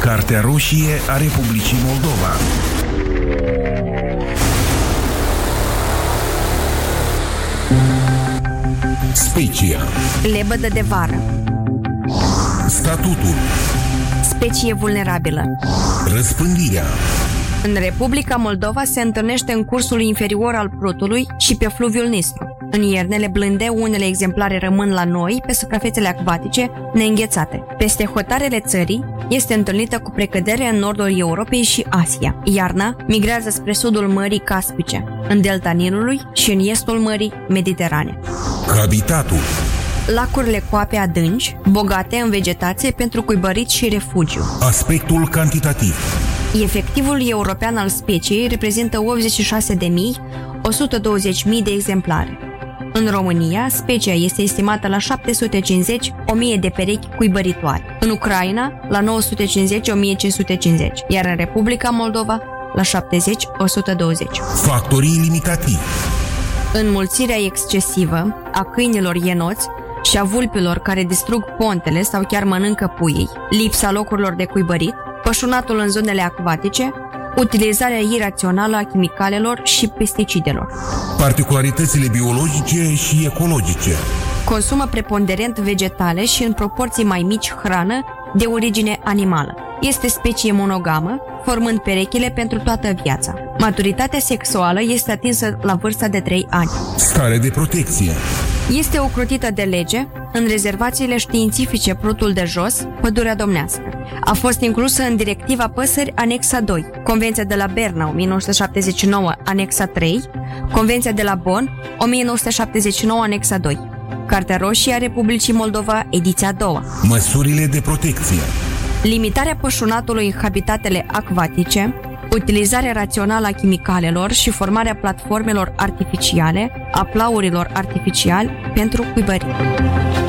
Cartea roșie a Republicii Moldova. Specia. Lebădă de vară. Statutul. Specie vulnerabilă. Răspândirea. În Republica Moldova se întâlnește în cursul inferior al Prutului și pe fluviul Nistru. În iernele blânde, unele exemplare rămân la noi pe suprafețele acvatice neînghețate. Peste hotarele țării este întâlnită cu precădere în nordul Europei și Asia. Iarna migrează spre sudul Mării Caspice, în delta Nilului și în estul Mării Mediterane. Habitatul. Lacurile cu ape adânci, bogate în vegetație pentru cuibărit și refugiu. Aspectul cantitativ. Efectivul european al speciei reprezintă 86.120.000 de exemplare. În România, specia este estimată la 750.000 de perechi cuibăritoare. În Ucraina, la 950.000-1.550, iar în Republica Moldova, la 70.120. Factorii limitativi. Înmulțirea excesivă a câinilor ienoți și a vulpilor care distrug pontele sau chiar mănâncă puii, lipsa locurilor de cuibărit, pășunatul în zonele acvatice, utilizarea irațională a chimicalelor și pesticidelor. Particularitățile biologice și ecologice. Consumă preponderent vegetale și în proporții mai mici hrană de origine animală. Este specie monogamă, formând perechile pentru toată viața. Maturitatea sexuală este atinsă la vârsta de 3 ani. Stare de protecție. Este ocrotită de lege în rezervațiile științifice Prutul de Jos, Pădurea Domnească. A fost inclusă în Directiva Păsări Anexa 2, Convenția de la Berna 1979 Anexa 3, Convenția de la Bonn 1979 Anexa 2. Cartea roșie a Republicii Moldova, ediția a doua. Măsurile de protecție. Limitarea pășunatului în habitatele acvatice, utilizarea rațională a chimicalelor și formarea platformelor artificiale, a plaurilor artificiali pentru cuibărit.